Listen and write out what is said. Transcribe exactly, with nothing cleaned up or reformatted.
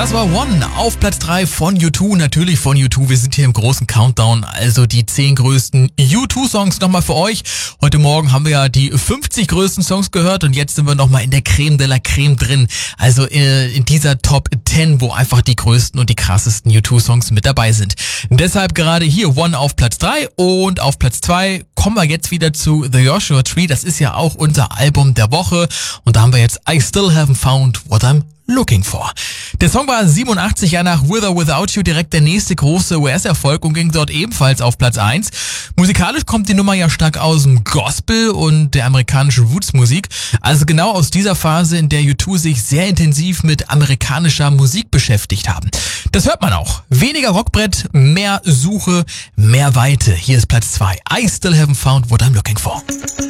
Das war One auf Platz drei von U zwei, natürlich von U zwei. Wir sind hier im großen Countdown, also die zehn größten U zwei Songs nochmal für euch. Heute Morgen haben wir ja die fünfzig größten Songs gehört und jetzt sind wir nochmal in der Creme de la Creme drin. Also in dieser Top zehn, wo einfach die größten und die krassesten U zwei Songs mit dabei sind. Deshalb gerade hier One auf Platz drei und auf Platz zwei kommen wir jetzt wieder zu The Joshua Tree. Das ist ja auch unser Album der Woche und da haben wir jetzt I Still Haven't Found What I'm Looking For. Der Song war siebenundachtzig, ja nach With or Without You direkt der nächste große U S-Erfolg und ging dort ebenfalls auf Platz eins. Musikalisch kommt die Nummer ja stark aus dem Gospel und der amerikanischen Roots-Musik. Also genau aus dieser Phase, in der U zwei sich sehr intensiv mit amerikanischer Musik beschäftigt haben. Das hört man auch. Weniger Rockbrett, mehr Suche, mehr Weite. Hier ist Platz zwei. I Still Haven't Found What I'm Looking For.